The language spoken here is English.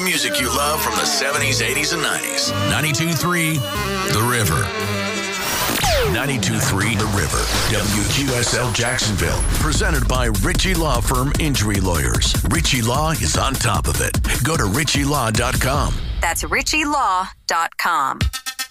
music you love from the 70s, 80s, and 90s. 92.3 The River. 92.3 The River. WQSL Jacksonville. Presented by Ritchie Law Firm Injury Lawyers. Ritchie Law is on top of it. Go to ritchielaw.com. That's ritchielaw.com.